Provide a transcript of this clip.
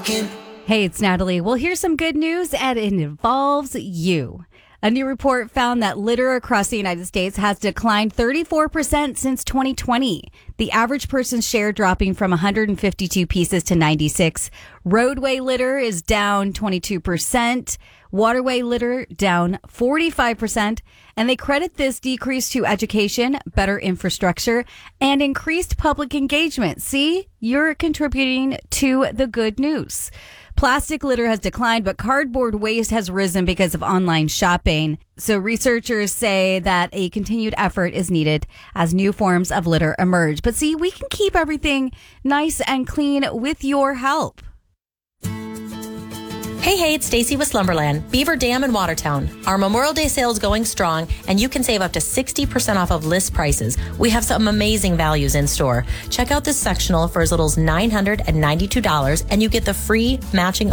talking. Hey, it's Natalie. Well, here's some good news, and it involves you. A new report found that litter across the United States has declined 34% since 2020. The average person's share dropping from 152 pieces to 96. Roadway litter is down 22%. Waterway litter down 45%. And they credit this decrease to education, better infrastructure, and increased public engagement. See, you're contributing to the good news. Plastic litter has declined, but cardboard waste has risen because of online shopping. So researchers say that a continued effort is needed as new forms of litter emerge. But see, we can keep everything nice and clean with your help. Hey, it's Stacy with Slumberland, Beaver Dam in Watertown. Our Memorial Day sale is going strong, and you can save up to 60% off of list prices. We have some amazing values in store. Check out this sectional for as little as $992, and you get the free matching